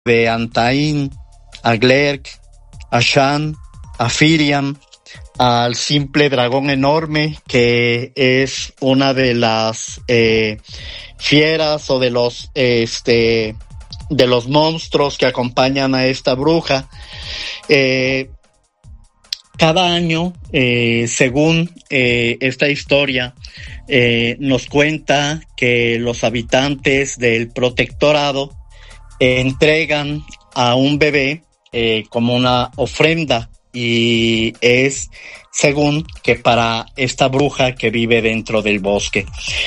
de Antaín, a Glerk, a Shan, a Firiam, al simple dragón enorme, que es una de las fieras o de los monstruos que acompañan a esta bruja. Cada año, según esta historia, nos cuenta que los habitantes del protectorado entregan a un bebé como una ofrenda, y es según que para esta bruja que vive dentro del bosque.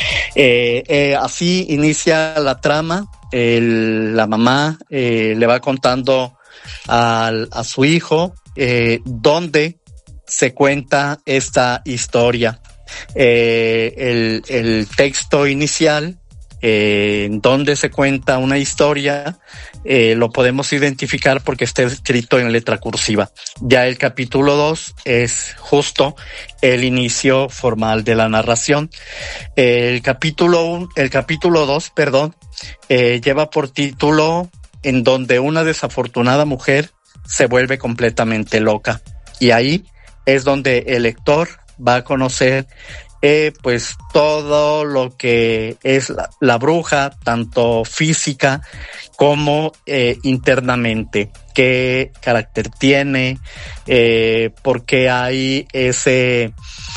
Así inicia la trama. La mamá le va contando a su hijo dónde se cuenta esta historia. El texto inicial, donde se cuenta una historia, lo podemos identificar porque está escrito en letra cursiva. Ya el capítulo 2 es justo el inicio formal de la narración. El capítulo 2, lleva por título En donde una desafortunada mujer se vuelve completamente loca. Y ahí es donde el lector va a conocer pues todo lo que es la bruja, tanto física como internamente. Qué carácter tiene, por qué hay ese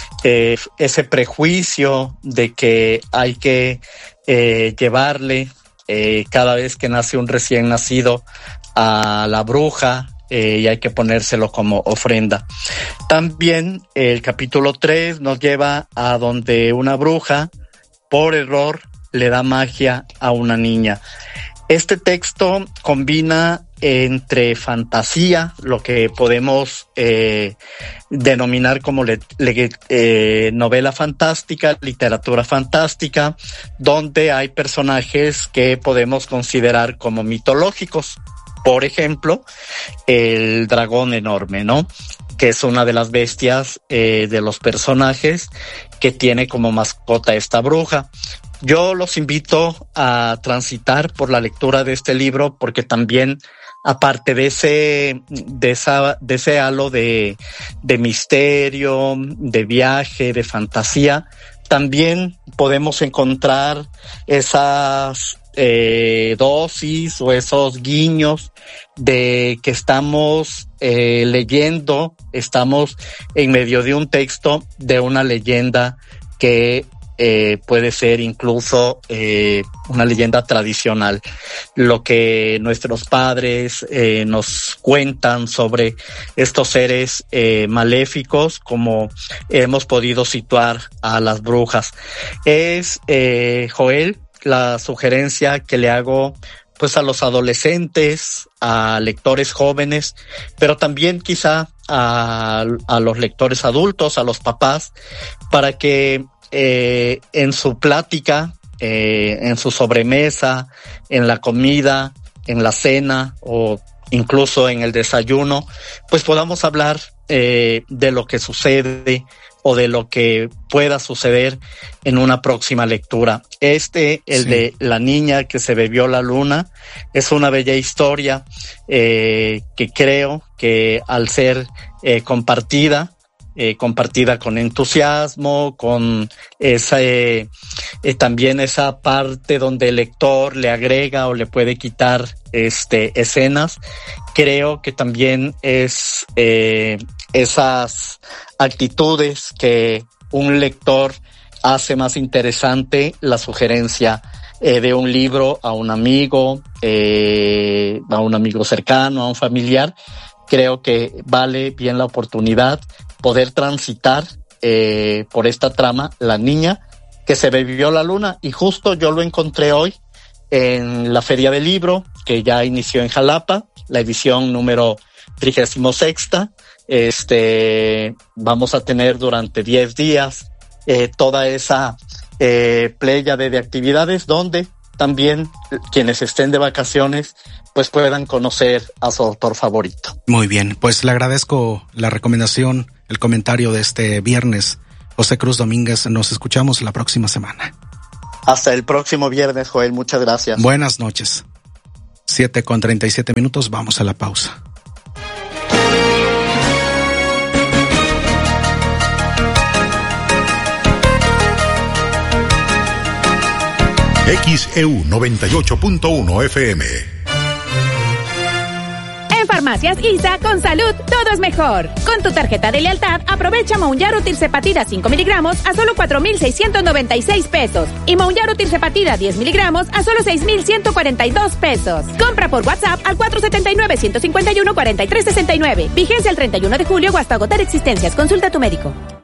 prejuicio de que hay que llevarle cada vez que nace un recién nacido a la bruja, y hay que ponérselo como ofrenda. También el capítulo 3 nos lleva a donde una bruja, por error, le da magia a una niña. Este texto combina entre fantasía, lo que podemos denominar como novela fantástica, literatura fantástica, donde hay personajes que podemos considerar como mitológicos. Por ejemplo, el dragón enorme, ¿no? Que es una de las bestias de los personajes que tiene como mascota esta bruja. Yo los invito a transitar por la lectura de este libro, porque también, aparte de ese halo de misterio, de viaje, de fantasía, también podemos encontrar esas dosis o esos guiños de que estamos leyendo, estamos en medio de un texto de una leyenda que puede ser incluso una leyenda tradicional. Lo que nuestros padres nos cuentan sobre estos seres maléficos, como hemos podido situar a las brujas. Es, Joel, la sugerencia que le hago pues a los adolescentes, a lectores jóvenes, pero también quizá a los lectores adultos, a los papás, para que en su plática, en su sobremesa, en la comida, en la cena o incluso en el desayuno, pues podamos hablar de lo que sucede o de lo que pueda suceder en una próxima lectura. De la niña que se bebió la luna, es una bella historia que creo que al ser compartida con entusiasmo, con también esa parte donde el lector le agrega o le puede quitar escenas. Creo que también es esas actitudes que un lector hace más interesante la sugerencia de un libro a un amigo cercano, a un familiar. Creo que vale bien la oportunidad poder transitar por esta trama, la niña que se bebió la luna, y justo yo lo encontré hoy en la Feria del Libro, que ya inició en Jalapa, la edición número 36ª. Vamos a tener durante 10 días toda esa pléyade de actividades donde también quienes estén de vacaciones pues puedan conocer a su autor favorito. Muy bien, pues le agradezco la recomendación, el comentario de este viernes. José Cruz Domínguez, nos escuchamos la próxima semana. Hasta el próximo viernes, Joel, muchas gracias. Buenas noches. 7:37, vamos a la pausa. XEU 98.1 FM. En Farmacias ISA, con salud, todo es mejor. Con tu tarjeta de lealtad, aprovecha Mounjaro Tirzepatida 5 miligramos a solo 4,696 pesos. Y Mounjaro Tirzepatida 10 miligramos a solo 6,142 pesos. Compra por WhatsApp al 479-151-4369. Vigencia el 31 de julio o hasta agotar existencias. Consulta a tu médico.